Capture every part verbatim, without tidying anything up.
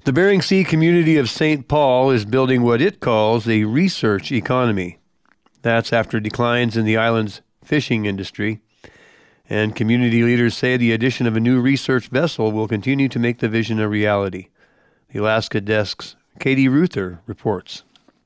The Bering Sea community of Saint Paul is building what it calls a research economy. That's after declines in the island's fishing industry. And community leaders say the addition of a new research vessel will continue to make the vision a reality. The Alaska Desk's Katie Ruther reports.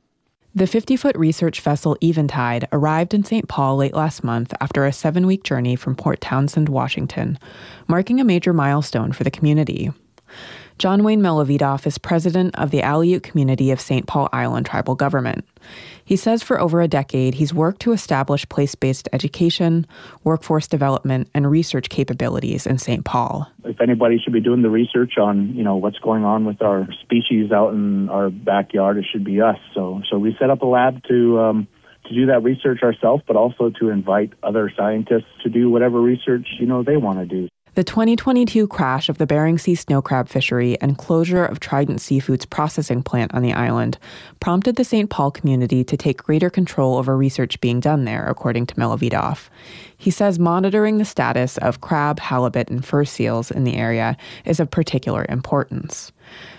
The fifty-foot research vessel Eventide arrived in Saint Paul late last month after a seven-week journey from Port Townsend, Washington, marking a major milestone for the community. John Wayne Melavidoff is president of the Aleut community of Saint Paul Island tribal government. He says for over a decade, he's worked to establish place-based education, workforce development, and research capabilities in Saint Paul. If anybody should be doing the research on, you know, what's going on with our species out in our backyard, it should be us. So, so we set up a lab to um, to do that research ourselves, but also to invite other scientists to do whatever research, you know, they want to do. The twenty twenty-two crash of the Bering Sea snow crab fishery and closure of Trident Seafood's processing plant on the island prompted the Saint Paul community to take greater control over research being done there, according to Melavidoff. He says monitoring the status of crab, halibut, and fur seals in the area is of particular importance.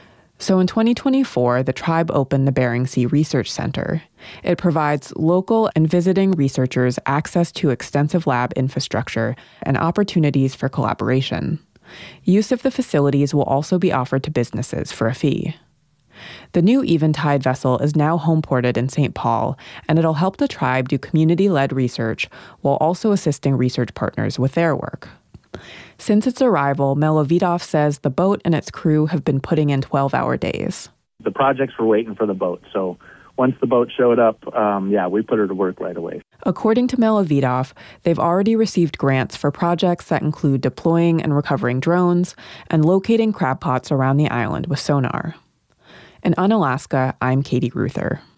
So in twenty twenty-four, the tribe opened the Bering Sea Research Center. It provides local and visiting researchers access to extensive lab infrastructure and opportunities for collaboration. Use of the facilities will also be offered to businesses for a fee. The new Eventide vessel is now homeported in Saint Paul, and it'll help the tribe do community-led research while also assisting research partners with their work. Since its arrival, Melavidoff says the boat and its crew have been putting in twelve-hour days. The projects were waiting for the boat, so once the boat showed up, um, yeah, we put her to work right away. According to Melavidoff, they've already received grants for projects that include deploying and recovering drones and locating crab pots around the island with sonar. In Unalaska, I'm Katie Ruther.